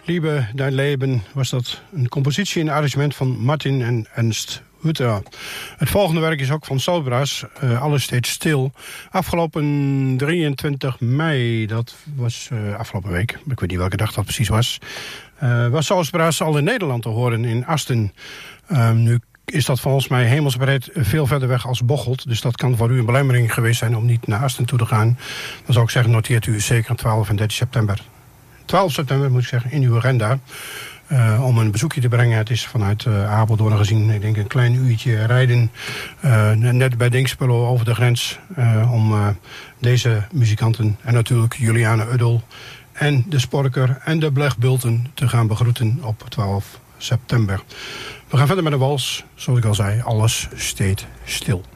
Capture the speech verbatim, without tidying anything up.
Liebe, dein Leben was dat een compositie en arrangement van Martin en Ernst Hutter. Het volgende werk is ook van Salbras, uh, Alles steeds stil. Afgelopen drieëntwintig mei, dat was uh, afgelopen week, ik weet niet welke dag dat precies was, uh, was Salbras al in Nederland te horen, in Asten. Uh, nu is dat volgens mij hemelsbreed veel verder weg als Bocholt. Dus dat kan voor u een belemmering geweest zijn om niet naar Asten toe te gaan. Dan zou ik zeggen, noteert u zeker twaalf en dertien september. twaalf september moet ik zeggen, in uw agenda. Uh, om een bezoekje te brengen. Het is vanuit uh, Apeldoorn gezien, ik denk een klein uurtje rijden. Uh, net bij Dinxperlo over de grens. Uh, om uh, deze muzikanten en natuurlijk Juliane Uddel en de Sporker en de Blegbulten te gaan begroeten op twaalf september. We gaan verder met de wals. Zoals ik al zei, alles steeds stil.